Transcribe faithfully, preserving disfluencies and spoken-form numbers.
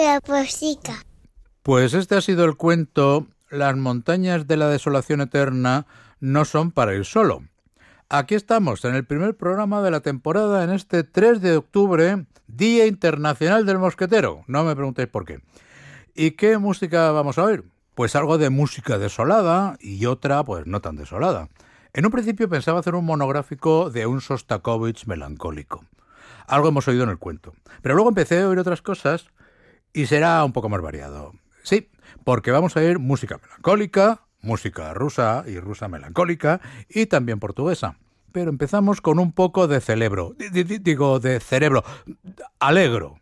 la poesica. Pues este ha sido el cuento Las montañas de la desolación eterna no son para ir solo. Aquí estamos, en el primer programa de la temporada, en este tres de octubre, Día Internacional del Mosquetero. No me preguntéis por qué. ¿Y qué música vamos a oír? Pues algo de música desolada y otra, pues no tan desolada. En un principio pensaba hacer un monográfico de un Sostakovich melancólico. Algo hemos oído en el cuento. Pero luego empecé a oír otras cosas y será un poco más variado. Sí, porque vamos a oír música melancólica, música rusa y rusa melancólica y también portuguesa. Pero empezamos con un poco de celebro, digo, de cerebro, alegro.